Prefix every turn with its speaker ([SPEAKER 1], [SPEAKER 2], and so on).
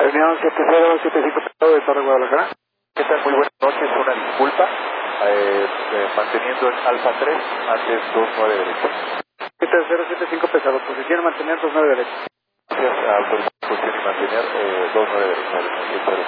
[SPEAKER 1] Reunión 7075 de Torre Guadalajara.
[SPEAKER 2] ¿Qué tal? Muy buenas noches, una disculpa. Manteniendo en Alfa 3, antes 29 derecho.
[SPEAKER 1] 7075 pesado, posición mantener 29 derecho.
[SPEAKER 2] Gracias a autorización y mantener 29 derecho.